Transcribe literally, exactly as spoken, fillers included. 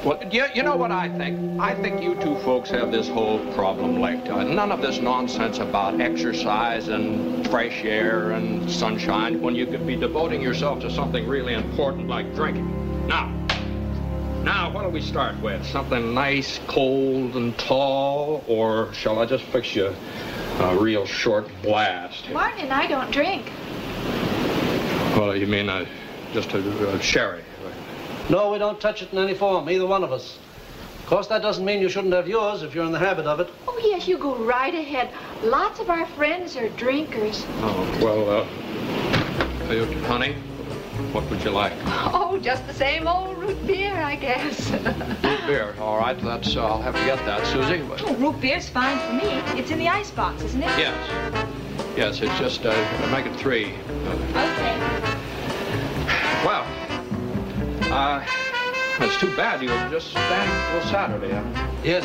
Well, you, you know what I think? I think you two folks have this whole problem licked. Uh, none of this nonsense about exercise and fresh air and sunshine when you could be devoting yourself to something really important like drinking. Now, now, what do we start with? Something nice, cold, and tall, or shall I just fix you a real short blast? Martin and I don't drink. Well, you mean uh, just a, a sherry? No, we don't touch it in any form, either one of us. Of course, that doesn't mean you shouldn't have yours if you're in the habit of it. Oh, yes, you go right ahead. Lots of our friends are drinkers. Oh, well, uh, you, honey, what would you like? Oh, just the same old root beer, I guess. Root beer, all right, that's, uh, I'll have to get that, Susie. But... Oh, root beer's fine for me. It's in the icebox, isn't it? Yes. Yes, it's just, uh, make it three. Okay. Well, uh, it's too bad you were just staying till Saturday, huh? Yes,